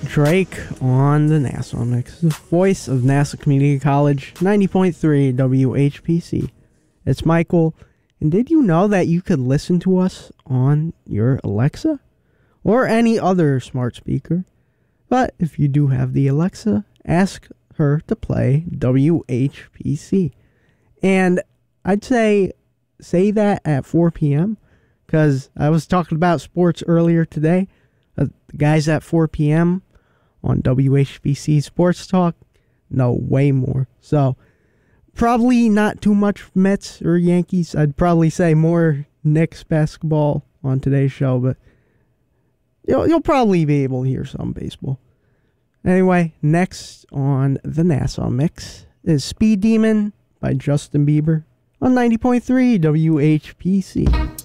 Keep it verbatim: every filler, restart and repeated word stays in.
Drake on the Nassau Mix, the voice of Nassau Community College, ninety point three W H P C. It's Michael, and did you know that you could listen to us on your Alexa or any other smart speaker? But if you do have the Alexa, ask her to play W H P C. And I'd say, say that at four p.m., because I was talking about sports earlier today. Uh, the guys at four p.m. on W H B C Sports Talk know way more. So, probably not too much Mets or Yankees. I'd probably say more Knicks basketball on today's show, but you'll, you'll probably be able to hear some baseball. Anyway, next on the Nassau Mix is Speed Demon by Justin Bieber on ninety point three W H P C.